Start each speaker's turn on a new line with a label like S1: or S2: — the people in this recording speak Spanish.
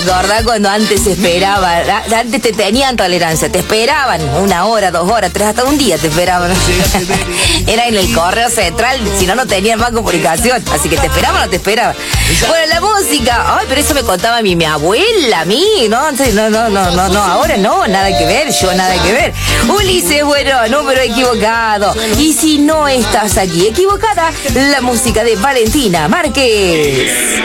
S1: acordás cuando antes se esperaba? Antes te tenían tolerancia, te esperaban 1 hora, 2 horas, 3, hasta un día te esperaban. Era en el correo central, si no, no tenían más comunicación. Así que te esperaban o no te esperaban. Bueno, la música, ay, pero eso me contaba mi abuela, a mí, ¿no? No, ahora no, nada que ver, yo nada que ver. Ulises, bueno, número equivocado. Y si no estás aquí equivocada, la música de Valentina Márquez.